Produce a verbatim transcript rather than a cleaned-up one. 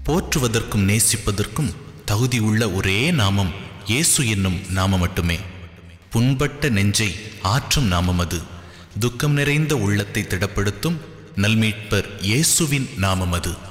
போற்றுவதற்கும் நேசிப்பதற்கும் தகுதி உள்ள ஒரே நாமம் இயேசு என்னும் நாமம் மட்டுமே. புண்பட்ட நெஞ்சை ஆற்றும் நாமம் அது. துக்கம் நிறைந்த உள்ளத்தை திடப்படுத்தும் நல்மீட்பர் இயேசுவின் நாமம் அது.